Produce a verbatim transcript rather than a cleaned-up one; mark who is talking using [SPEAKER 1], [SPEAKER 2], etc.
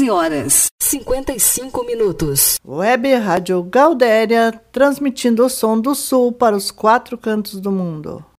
[SPEAKER 1] quatorze horas, cinquenta e cinco minutos.
[SPEAKER 2] Web Rádio Gaudéria, transmitindo o som do Sul para os quatro cantos do mundo.